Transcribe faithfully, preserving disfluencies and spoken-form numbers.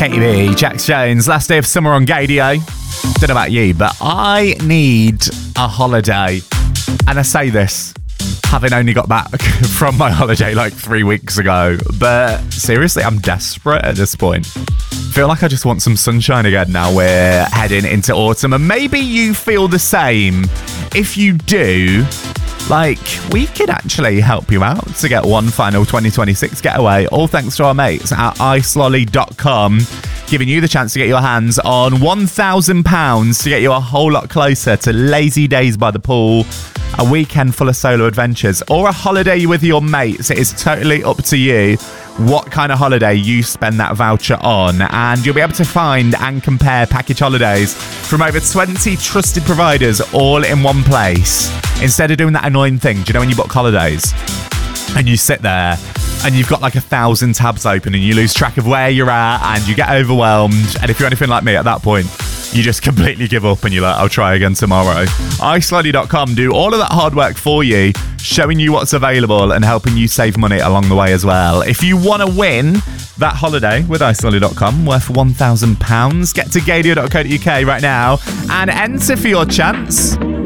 Katy B, Jax Jones, last day of summer on Gadio. Don't know about you, but I need a holiday. And I say this, having only got back from my holiday like three weeks ago. But seriously, I'm desperate at this point. Feel like I just want some sunshine again now we're heading into autumn. And maybe you feel the same. If you do, like, we could actually help you out to get one final twenty twenty-six getaway, all thanks to our mates at ice lolly dot com, giving you the chance to get your hands on one thousand pounds to get you a whole lot closer to lazy days by the pool, a weekend full of solo adventures, or a holiday with your mates. It is totally up to you what kind of holiday you spend that voucher on, and you'll be able to find and compare package holidays from over twenty trusted providers all in one place. Instead of doing that annoying thing, do you know when you book holidays and you sit there and you've got like a thousand tabs open and you lose track of where you're at and you get overwhelmed, and if you're anything like me at that point, you just completely give up and you're like, I'll try again tomorrow. ice lolly dot com do all of that hard work for you, showing you what's available and helping you save money along the way as well. If you want to win that holiday with ice lolly dot com worth one thousand pounds, get to gadio dot co dot uk right now and enter for your chance.